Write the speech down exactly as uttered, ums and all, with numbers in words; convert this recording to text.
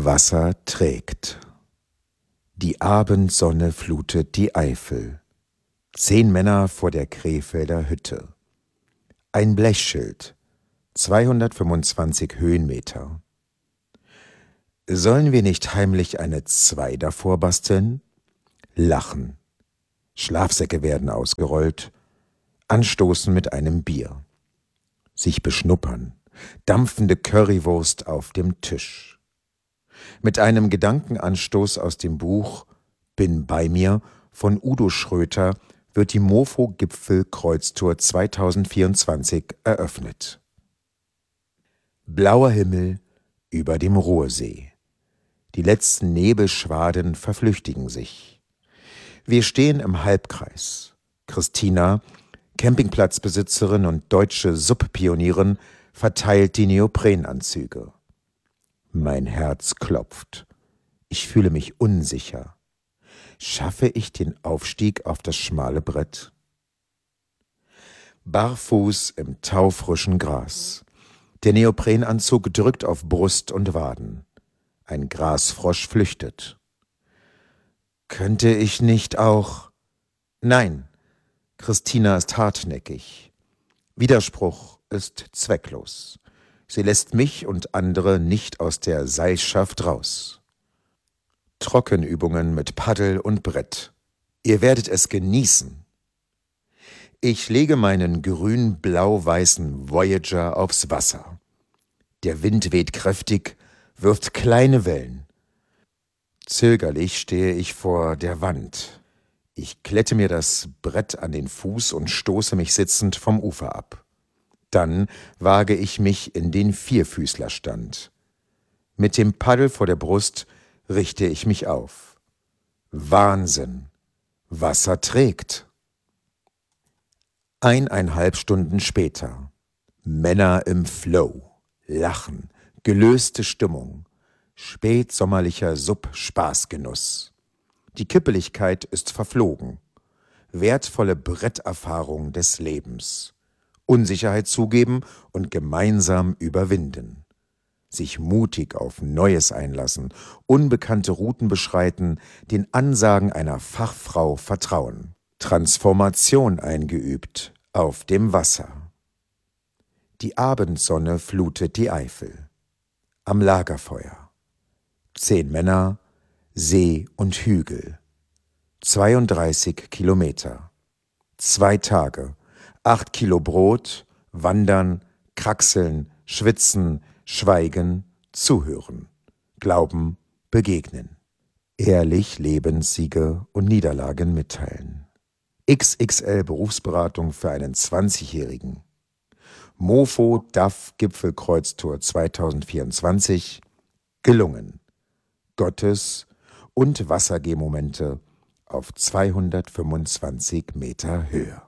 Wasser trägt. Die Abendsonne flutet die Eifel. Zehn Männer vor der Krefelder Hütte. Ein Blechschild, zweihundertfünfundzwanzig Höhenmeter. Sollen wir nicht heimlich eine Zwei davor basteln? Lachen. Schlafsäcke werden ausgerollt. Anstoßen mit einem Bier. Sich beschnuppern. Dampfende Currywurst auf dem Tisch. Mit einem Gedankenanstoß aus dem Buch Bin bei mir von Udo Schröter wird die Mofo-Gipfel-Kreuztour zweitausendvierundzwanzig eröffnet. Blauer Himmel über dem Ruhrsee. Die letzten Nebelschwaden verflüchtigen sich. Wir stehen im Halbkreis. Christina, Campingplatzbesitzerin und deutsche Sub-Pionierin, verteilt die Neoprenanzüge. Mein Herz klopft. Ich fühle mich unsicher. Schaffe ich den Aufstieg auf das schmale Brett? Barfuß im taufrischen Gras. Der Neoprenanzug drückt auf Brust und Waden. Ein Grasfrosch flüchtet. Könnte ich nicht auch... Nein, Christina ist hartnäckig. Widerspruch ist zwecklos. Sie lässt mich und andere nicht aus der Seilschaft raus. Trockenübungen mit Paddel und Brett. Ihr werdet es genießen. Ich lege meinen grün-blau-weißen Voyager aufs Wasser. Der Wind weht kräftig, wirft kleine Wellen. Zögerlich stehe ich vor der Wand. Ich klette mir das Brett an den Fuß und stoße mich sitzend vom Ufer ab. Dann wage ich mich in den Vierfüßlerstand. Mit dem Paddel vor der Brust richte ich mich auf. Wahnsinn! Wasser trägt! Eineinhalb Stunden später. Männer im Flow. Lachen. Gelöste Stimmung. Spätsommerlicher Sub-Spaßgenuss. Die Kippeligkeit ist verflogen. Wertvolle Bretterfahrung des Lebens. Unsicherheit zugeben und gemeinsam überwinden. Sich mutig auf Neues einlassen, unbekannte Routen beschreiten, den Ansagen einer Fachfrau vertrauen. Transformation eingeübt auf dem Wasser. Die Abendsonne flutet die Eifel. Am Lagerfeuer. Zehn Männer, See und Hügel. zweiunddreißig Kilometer. Zwei Tage. Acht Kilo Brot, wandern, kraxeln, schwitzen, schweigen, zuhören. Glauben, begegnen. Ehrlich Lebenssiege und Niederlagen mitteilen. X X L Berufsberatung für einen zwanzigjährigen. Mofo D A F Gipfelkreuztour zweitausendvierundzwanzig. Gelungen. Gottes- und Wassergehmomente auf zweihundertfünfundzwanzig Meter Höhe.